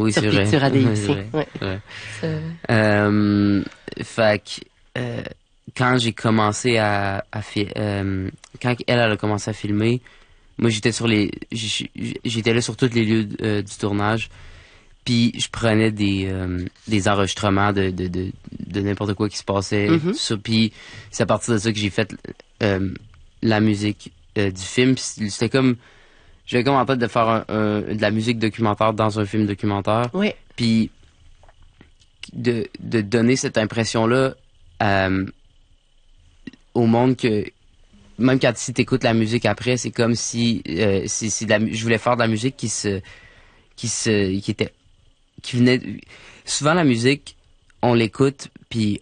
oui, sur c'est vrai. Picture ADXC. C'est vrai. Ouais. Ouais. Ça- Fait que, quand j'ai commencé quand elle a commencé à filmer, moi j'étais j'étais là sur tous les lieux du tournage, puis je prenais des enregistrements de n'importe quoi qui se passait, Mhm. tout ça, puis c'est à partir de ça que j'ai fait la musique du film. Puis c'était comme, j'avais comme en tête de faire de la musique documentaire dans un film documentaire, Oui. puis de donner cette impression-là au monde que même quand si t'écoutes la musique après, c'est comme si je voulais faire de la musique qui venait. Souvent la musique, on l'écoute puis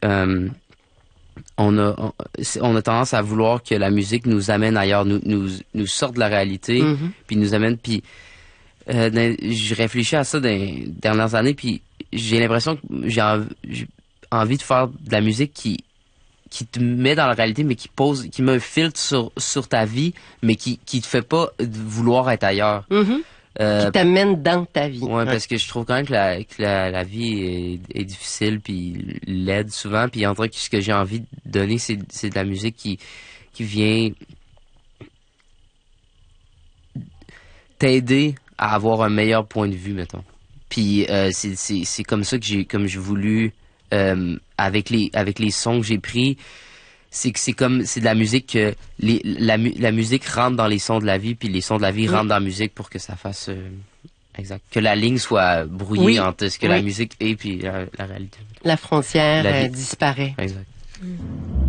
on a tendance à vouloir que la musique nous amène ailleurs, nous sorte de la réalité, Mhm. puis nous amène. Puis je réfléchis à ça dans les dernières années, puis j'ai l'impression que j'ai envie de faire de la musique qui te met dans la réalité, mais qui met un filtre sur ta vie, mais qui te fait pas vouloir être ailleurs. Mhm. Qui t'amène dans ta vie. Ouais, parce que je trouve quand même que la vie est difficile, puis laide souvent, puis en vrai, ce que j'ai envie de donner, c'est de la musique qui vient t'aider à avoir un meilleur point de vue, mettons. Puis c'est comme ça que j'ai voulu avec les sons que j'ai pris, c'est de la musique que la musique rentre dans les sons de la vie, puis les sons de la vie rentrent dans la musique pour que ça fasse exact, que la ligne soit brouillée Oui. entre ce que la musique est puis la réalité. La frontière La vie. disparaît. Exact.